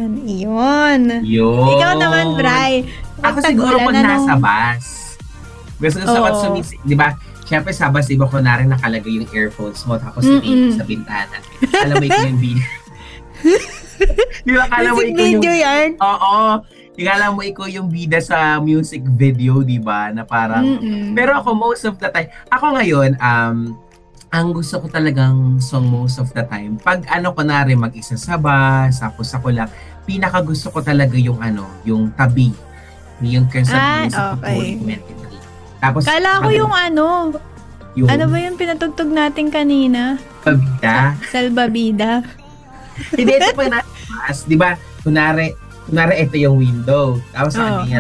Yan. Iyon. Yun. Ikaw naman, Bri. Ako siguro pag nasa bus. Gusto ko sa bus di ba? Siyempre sa bus, di ba kunwari nakalagay yung earphones mo tapos tingin sa bintana. Alam mo ikaw yung video. Di ba kala mo ikaw yung... yan? Oo. Ikala mo ikaw yung bida sa music video, di ba? Na parang... Pero ako most of the time, ako ngayon, ang gusto ko talagang song most of the time, pag kunwari mag-isa sa bus, tapos ako lang, pinaka gusto ko talaga yung yung tabi. Yung Curse of Music of 2023. Tapos, kala ko yung yung ano ba yung pinatugtog natin kanina? Pabida. Salbabida. Hindi, ito pa na bus, di ba? Kunwari ito yung window. Tapos sa kanya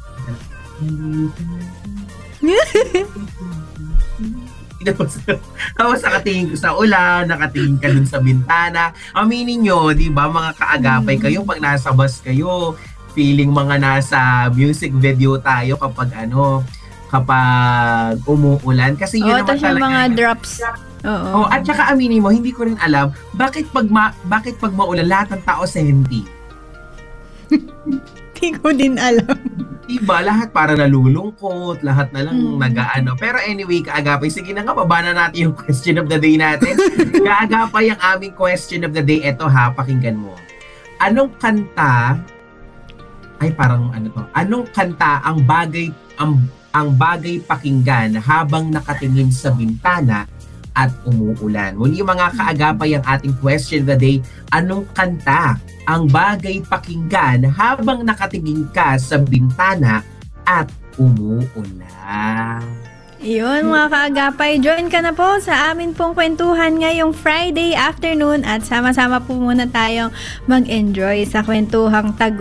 tapos nakatingin ko sa ulan, nakatingin ka dun sa bintana. Aminin nyo, di ba, mga kaagapay kayo pag nasa bus kayo, feeling mga nasa music video tayo kapag umuulan. Kasi yun naman talaga. mga drops. Oo. At saka aminin mo, hindi ko rin alam, bakit pag maulan, lahat ng tao senti? Hindi ko din alam. Diba? Lahat para nalulungkot, lahat na lang Pero anyway, kaagapay, sige na nga, baba na natin yung question of the day natin. Kaagapay ang aming question of the day. Eto ha, pakinggan mo. Anong kanta, anong kanta ang bagay pakinggan habang nakatingin sa bintana at umuulan? Muli mga kaagapay ang ating question of the day. Anong kanta ang bagay pakinggan habang nakatingin ka sa bintana at umuulan? Iyon mga kaagapay, join ka na po sa amin pong kwentuhan ngayong Friday afternoon at sama-sama po muna tayong mag-enjoy sa kwentuhang